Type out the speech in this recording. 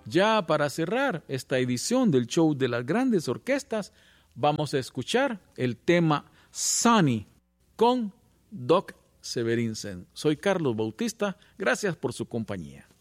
Ya para cerrar esta edición del show de las grandes orquestas, vamos a escuchar el tema Sunny con Doc Severinsen. Soy Carlos Bautista, gracias por su compañía.